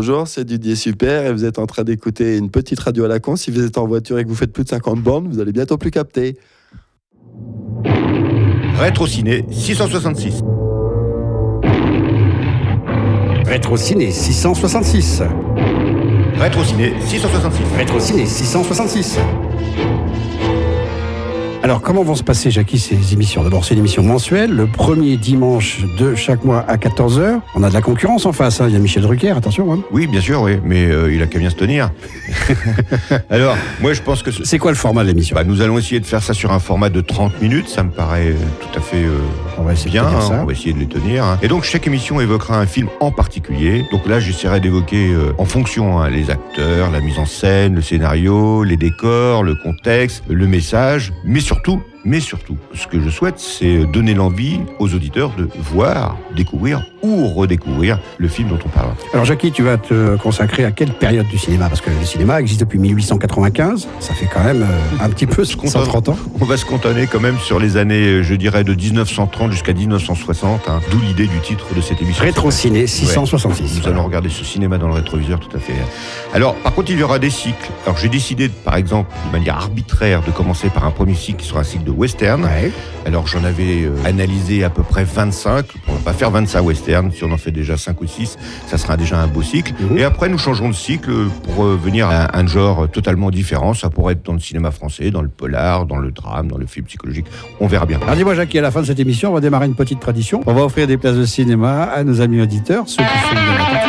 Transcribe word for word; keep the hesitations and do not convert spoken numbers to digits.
bonjour, c'est Didier Super et vous êtes en train d'écouter une petite radio à la con. Si vous êtes en voiture et que vous faites plus de cinquante bornes, vous allez bientôt plus capter. Rétro Ciné six cent soixante-six. Rétro Ciné six cent soixante-six. Rétro Ciné six cent soixante-six. Rétro Ciné six cent soixante-six. Alors, comment vont se passer, Jackie, ces émissions? D'abord, c'est une émission mensuelle, le premier dimanche de chaque mois à quatorze heures. On a de la concurrence en face, hein. Il y a Michel Drucker, attention. Hein. Oui, bien sûr, oui, mais euh, il a qu'à bien se tenir. Alors, moi, je pense que... Ce... C'est quoi le format de l'émission? bah, Nous allons essayer de faire ça sur un format de trente minutes, ça me paraît tout à fait euh, on va essayer bien, de hein, ça. On va essayer de les tenir. Hein. Et donc, chaque émission évoquera un film en particulier. Donc là, j'essaierai d'évoquer, euh, en fonction, hein, les acteurs, la mise en scène, le scénario, les décors, le contexte, le message, mais surtout... Mais surtout, ce que je souhaite, c'est donner l'envie aux auditeurs de voir, découvrir ou redécouvrir le film dont on parle. Alors Jackie, tu vas te consacrer à quelle période du cinéma? Parce que le cinéma existe depuis mille huit cent quatre-vingt-quinze, ça fait quand même euh, un petit peu cent trente ans. On va se cantonner quand même sur les années, je dirais, de dix-neuf cent trente jusqu'à dix-neuf cent soixante, hein, d'où l'idée du titre de cette émission. Rétro Ciné six cent soixante-six. Ouais, nous voilà. allons regarder ce cinéma dans le rétroviseur, tout à fait. Alors, par contre, il y aura des cycles. Alors, j'ai décidé, par exemple, de manière arbitraire, de commencer par un premier cycle qui sera un cycle de western. Ouais. Alors, j'en avais euh, analysé à peu près vingt-cinq. On va pas faire vingt-cinq westerns. Si on en fait déjà cinq ou six, ça sera déjà un beau cycle. Mmh. Et après, nous changeons de cycle pour euh, venir à un genre totalement différent. Ça pourrait être dans le cinéma français, dans le polar, dans le drame, dans le film psychologique. On verra bien. Alors dis-moi, Jackie, à la fin de cette émission, on va démarrer une petite tradition. On va offrir des places de cinéma à nos amis auditeurs, ceux qui sont